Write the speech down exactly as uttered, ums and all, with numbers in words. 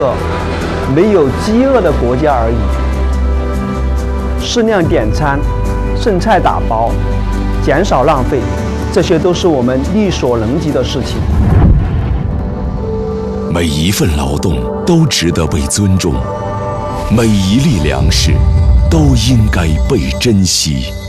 没有饥饿的国家而已。适量点餐，剩菜打包，减少浪费，这些都是我们力所能及的事情。 每一份劳动都值得被尊重，每一粒粮食都应该被珍惜。